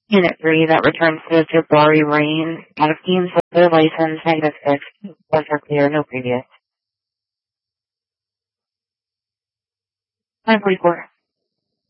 Unit 3, that returns to Jabari Rain. Out of teams with their license, -6. Both are clear, no previous. 944.